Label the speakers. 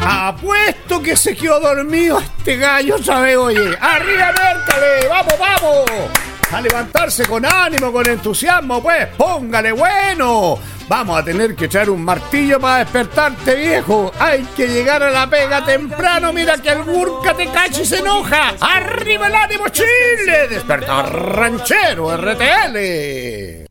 Speaker 1: Apuesto que se quedó dormido este gallo, ¿sabes? Oye, arriba, Mércale, vamos, vamos. A levantarse con ánimo, con entusiasmo, pues, póngale bueno. Vamos a tener que echar un martillo para despertarte, viejo. Hay que llegar a la pega temprano, mira que el Gurka te cacha y se enoja. ¡Arriba el ánimo, Chile! ¡Despertar ranchero, RTL!